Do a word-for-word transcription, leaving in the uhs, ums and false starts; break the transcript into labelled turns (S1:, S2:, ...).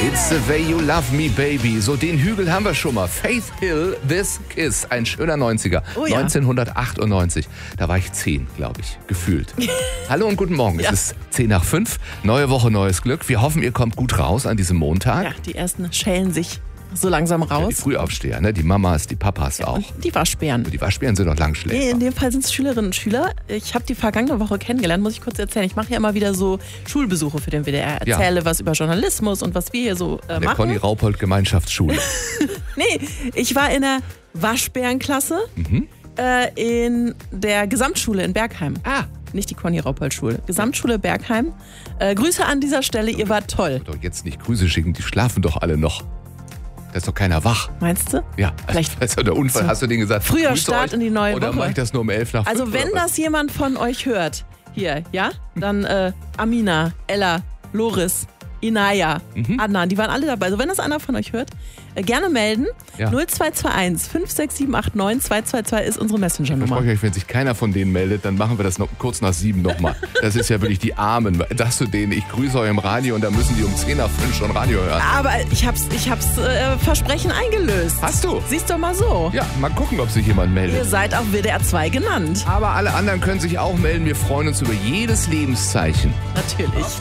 S1: It's the way you love me, baby. So, den Hügel haben wir schon mal. Faith Hill, This Kiss. Ein schöner neunziger.
S2: Oh ja.
S1: neunzehnhundertachtundneunzig. Da war ich zehn, glaube ich, gefühlt. Hallo und guten Morgen.
S2: Ja.
S1: Es ist zehn nach fünf. Neue Woche, neues Glück. Wir hoffen, ihr kommt gut raus an diesem Montag.
S2: Ja, die ersten schälen sich so langsam
S1: Ja, die
S2: raus.
S1: Frühaufsteher, ne? Die Mamas, die Papas auch.
S2: Die Waschbären.
S1: Die Waschbären sind noch
S2: Nee,
S1: Langschläfer.
S2: in dem Fall sind es Schülerinnen und Schüler. Ich habe die vergangene Woche kennengelernt, muss ich kurz erzählen. Ich mache ja immer wieder so Schulbesuche für den W D R.
S1: Ja.
S2: Erzähle was über Journalismus und was wir hier so äh,
S1: Der
S2: machen.
S1: Conny Raupold Gemeinschaftsschule.
S2: Nee, ich war in der Waschbärenklasse
S1: Mhm.
S2: äh, in der Gesamtschule in Bergheim.
S1: Ah.
S2: Nicht die Conny-Raupold-Schule. Gesamtschule Bergheim. Äh, Grüße an dieser Stelle, ihr wart toll.
S1: Doch jetzt nicht Grüße schicken, die schlafen doch alle noch. Da ist doch keiner wach.
S2: Meinst du?
S1: Ja,
S2: Vielleicht
S1: das ist doch der Unfall.
S2: so
S1: Hast du denen gesagt?
S2: früher
S1: grüße
S2: Start
S1: euch?
S2: in die neue
S1: Oder
S2: Woche.
S1: mache ich das nur um elf nach
S2: Also
S1: fünf
S2: wenn
S1: oder was?
S2: das jemand von euch hört, hier, ja, dann äh, Amina, Ella, Loris, Inaya,
S1: Mhm.
S2: Adnan, die waren alle dabei. Also wenn das einer von euch hört, äh, gerne melden.
S1: Ja.
S2: null zwei zwei eins fünf sechs sieben acht neun zwei zwei zwei ist unsere Messenger-Nummer.
S1: Verspreche ich euch, wenn sich keiner von denen meldet, dann machen wir das noch kurz nach sieben nochmal. Das ist ja wirklich die Armen. Sagst du denen, ich grüße euch im Radio und dann müssen die um zehn nach fünf schon Radio hören.
S2: Aber ich hab's, ich hab's äh, Versprechen eingelöst.
S1: Hast du?
S2: Siehst doch mal so.
S1: Ja, mal gucken, ob sich jemand
S2: Ihr
S1: meldet.
S2: seid auf W D R zwei genannt.
S1: Aber alle anderen können sich auch melden. Wir freuen uns über jedes Lebenszeichen.
S2: Natürlich.